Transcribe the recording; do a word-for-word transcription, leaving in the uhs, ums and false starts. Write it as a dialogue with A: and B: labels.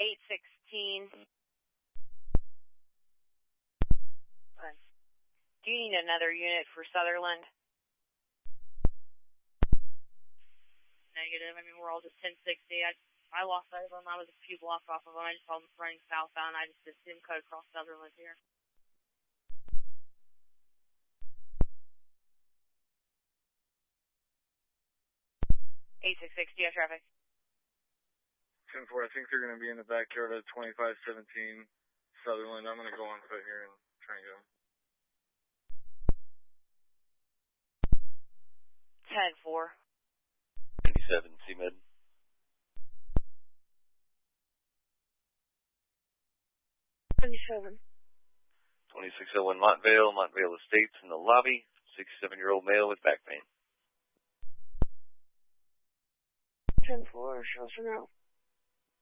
A: eight sixteen. Do you need another unit for Sutherland? Negative. I mean, we're all just ten sixty. I I lost sight of them. I was a few blocks off of them. I just saw them running southbound. I just assumed cut across Sutherland here. eight six six, do you have traffic?
B: ten four, I think they're going to be in the backyard of twenty-five seventeen Sutherland. I'm going to go on foot here and try and get them.
A: ten four.
C: ninety-seven, C-Med.
A: twenty-seven.
C: twenty-six oh one Montvale, Montvale Estates in the lobby. sixty-seven-year-old male with back pain.
A: ten four, show us for now.